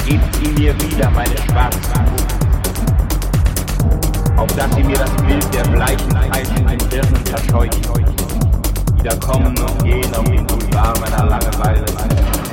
gebt sie mir wieder, meine schwarzen Kunden, auf dass sie mir das Bild der bleichen Peitschen in Birnen verscheuchen, wieder kommen und gehen auf den Boulevard meiner Langeweile.